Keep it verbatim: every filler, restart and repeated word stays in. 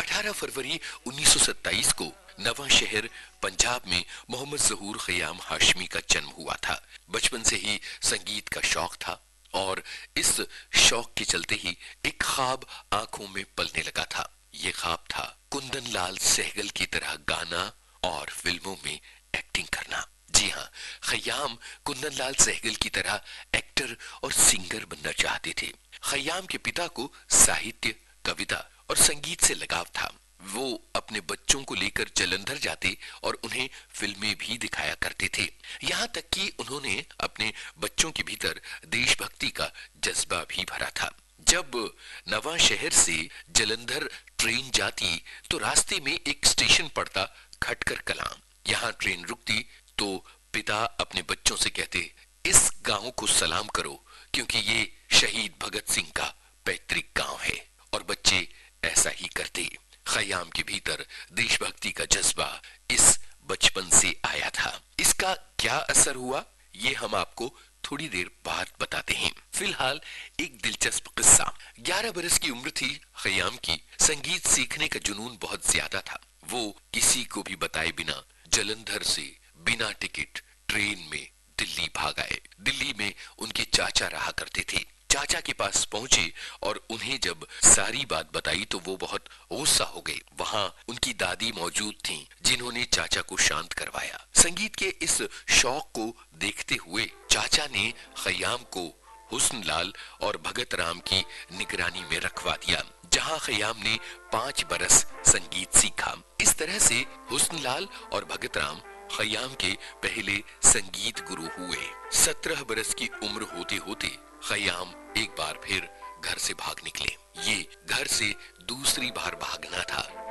अठारह फरवरी उन्नीस सौ सत्ताईस को नवांशहर पंजाब में मोहम्मद ज़हूर ख़याम हाशमी का जन्म हुआ था। बचपन से ही संगीत का शौक था और इस शौक के चलते ही एक ख्वाब आंखों में पलने लगा था। ये ख्वाब था कुंदन लाल सहगल की तरह गाना और फिल्मों में एक्टिंग करना। जी हाँ, ख़याम कुंदन लाल सहगल की तरह एक्टर और सिंगर बनना चाहते थे। ख़याम के पिता को साहित्य, कविता और संगीत से लगाव था। वो अपने बच्चों को लेकर जालंधर जाते और उन्हें फिल्में भी दिखाया करते थे। यहाँ तक कि उन्होंने अपने बच्चों के भीतर देशभक्ति का जज्बा भी भरा था। जब नवांशहर से जालंधर ट्रेन जाती तो रास्ते में एक स्टेशन पड़ता खटकर कलां। यहाँ ट्रेन रुकती तो पिता अपने बच्चों से कहते, इस गांव को सलाम करो क्योंकि ये शहीद भगत सिंह का पैतृक गांव है। और बच्चे ऐसा ही करते। ख़याम के भीतर देशभक्ति का जज्बा इस बचपन से आया था। इसका क्या असर हुआ, ये हम आपको थोड़ी देर बाद बताते हैं। फिलहाल एक दिलचस्प किस्सा। ग्यारह बरस की उम्र थी ख़याम की। संगीत सीखने का जुनून बहुत ज्यादा था। वो किसी को भी बताए बिना जालंधर से बिना टिकट ट्रेन में दिल्ली भाग आए। दिल्ली में उनके चाचा रहा करते थे। चाचा के पास पहुंचे और उन्हें जब सारी बात बताई तो वो बहुत गुस्सा हो गए। वहां उनकी दादी मौजूद थीं, जिन्होंने चाचा को शांत करवाया। संगीत के इस शौक को देखते हुए चाचा ने ख़याम को हुस्न लाल और भगत राम की निगरानी में रखवा दिया, जहां ख़याम ने पांच बरस संगीत सीखा। इस तरह से हुस्न लाल और भगत राम ख़याम के पहले संगीत गुरु हुए। सत्रह बरस की उम्र होते होते ख़याम एक बार फिर घर से भाग निकले। ये घर से दूसरी बार भागना